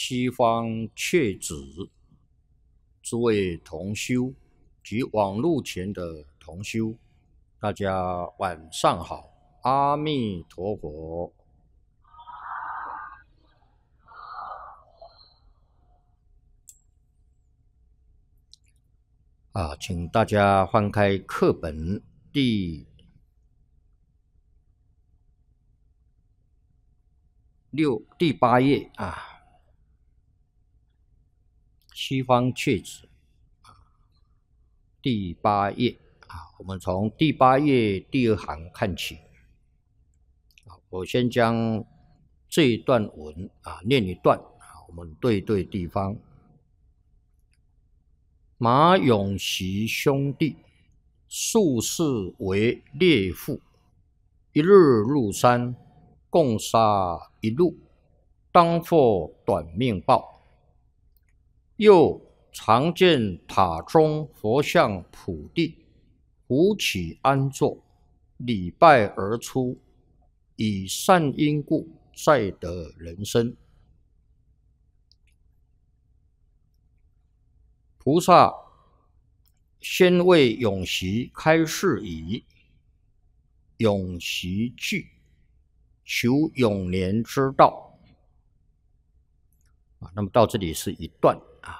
西方确子诸位同修及网络前的同修，大家晚上好，阿弥陀佛。请大家翻开课本第8页西方确子第8页我们从第8页第2行看起。我先将这一段文念一段我们对地方。马永习兄弟素世为猎户，一日入山，共杀一鹿，当获短命报。又常见塔中佛像普地，扶起安坐，礼拜而出，以善因故，再得人身。菩萨先为永习开示以永习句，求永年之道。那么到这里是一段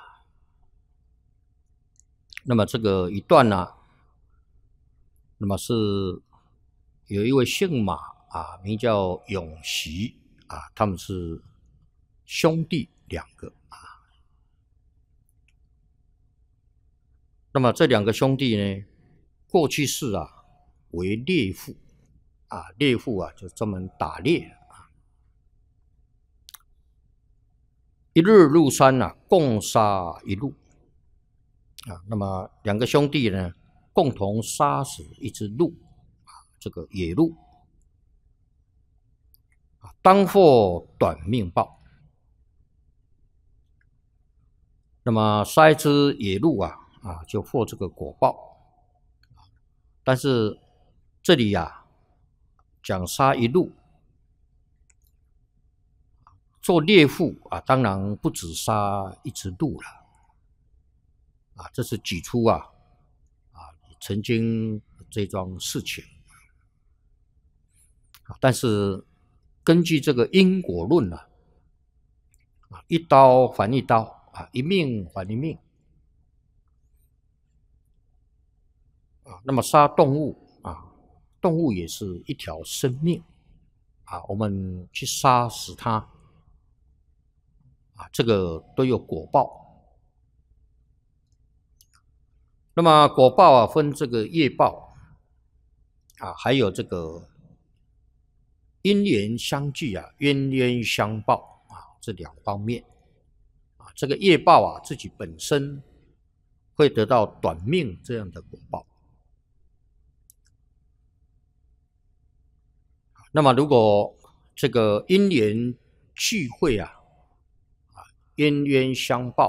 那么这个一段呢，那么是有一位姓马名叫永习他们是兄弟2个那么这2个兄弟呢，过去世为猎户猎户就专门打猎一日入山共杀一鹿那么2个兄弟呢，共同杀死一只鹿这个野鹿当获短命报。那么杀一只野鹿就获这个果报。但是这里讲杀一鹿，做猎户当然不止杀一只鹿了这是举出曾经这桩事情但是根据这个因果论一刀还一刀一命还一命那么杀动物动物也是一条生命我们去杀死它这个都有果报。那么果报分这个业报还有这个因缘相聚冤冤相报这2方面这个业报自己本身会得到短命这样的果报。那么如果这个因缘聚会冤冤相报